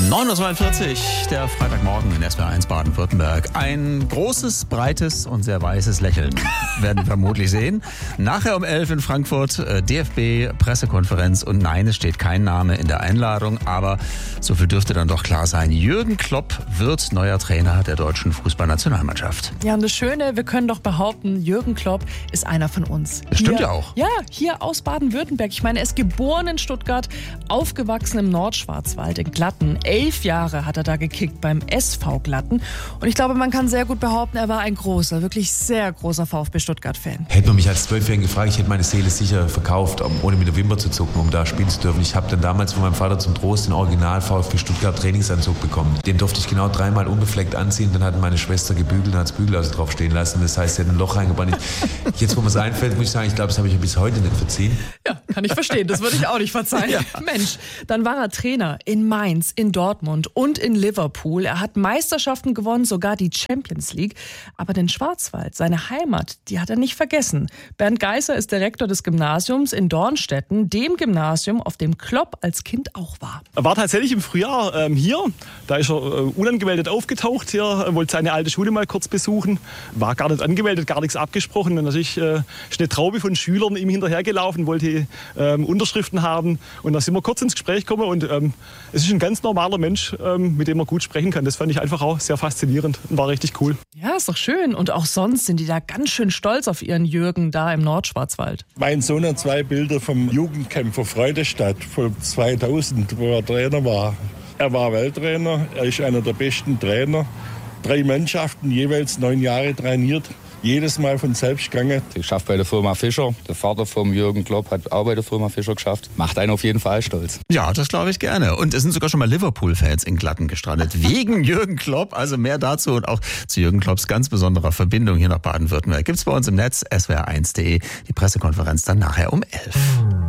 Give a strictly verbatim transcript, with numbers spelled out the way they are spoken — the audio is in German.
neun Uhr zweiundvierzig, der Freitagmorgen in S W R eins Baden-Württemberg. Ein großes, breites und sehr weißes Lächeln werden wir vermutlich sehen. Nachher um elf in Frankfurt D F B-Pressekonferenz und nein, es steht kein Name in der Einladung, aber so viel dürfte dann doch klar sein. Jürgen Klopp wird neuer Trainer der deutschen Fußballnationalmannschaft. Ja, und das Schöne, wir können doch behaupten, Jürgen Klopp ist einer von uns. Das stimmt hier, ja auch. Ja, hier aus Baden-Württemberg. Ich meine, er ist geboren in Stuttgart, aufgewachsen im Nordschwarzwald in Glatten. Elf Jahre hat er da gekickt beim S V Glatten. Und ich glaube, man kann sehr gut behaupten, er war ein großer, wirklich sehr großer VfB Stuttgart-Fan. Hätte man mich als Zwölfjährigen gefragt, ich hätte meine Seele sicher verkauft, ohne mit der Wimper zu zucken, um da spielen zu dürfen. Ich habe dann damals von meinem Vater zum Trost den Original VfB Stuttgart Trainingsanzug bekommen. Den durfte ich genau dreimal unbefleckt anziehen. Dann hat meine Schwester gebügelt und hat das Bügel also drauf stehen lassen. Das heißt, sie hat ein Loch reingebannt. Jetzt, wo mir es einfällt, muss ich sagen, ich glaube, das habe ich bis heute nicht verziehen. Ja, kann ich verstehen. Das würde ich auch nicht verzeihen. Ja. Mensch, dann war er Trainer in Mainz, in Dortmund und in Liverpool. Er hat Meisterschaften gewonnen, sogar die Champions League. Aber den Schwarzwald, seine Heimat, die hat er nicht vergessen. Bernd Geisser ist Direktor des Gymnasiums in Dornstetten, dem Gymnasium, auf dem Klopp als Kind auch war. Er war tatsächlich im Frühjahr ähm, hier. Da ist er äh, unangemeldet aufgetaucht hier, er wollte seine alte Schule mal kurz besuchen. War gar nicht angemeldet, gar nichts abgesprochen. Und natürlich äh, ist eine Traube von Schülern ihm hinterhergelaufen, wollte ähm, Unterschriften haben. Und da sind wir kurz ins Gespräch gekommen. Und ähm, es ist ein ganz normaler Mensch, ähm, mit dem man gut sprechen kann. Das fand ich einfach auch sehr faszinierend und war richtig cool. Ja, ist doch schön. Und auch sonst sind die da ganz schön stolz auf ihren Jürgen da im Nordschwarzwald. Mein Sohn hat zwei Bilder vom Jugendcamp von Freudestadt von zweitausend, wo er Trainer war. Er war Welttrainer, er ist einer der besten Trainer. Drei Mannschaften, jeweils neun Jahre trainiert. Jedes Mal von selbst gegangen. Ich schaffe bei der Firma Fischer. Der Vater von Jürgen Klopp hat auch bei der Firma Fischer geschafft. Macht einen auf jeden Fall stolz. Ja, das glaube ich gerne. Und es sind sogar schon mal Liverpool-Fans in Glatten gestrandet. Wegen Jürgen Klopp. Also mehr dazu und auch zu Jürgen Klopps ganz besonderer Verbindung hier nach Baden-Württemberg gibt's bei uns im Netz S W R eins punkt de. Die Pressekonferenz dann nachher um elf.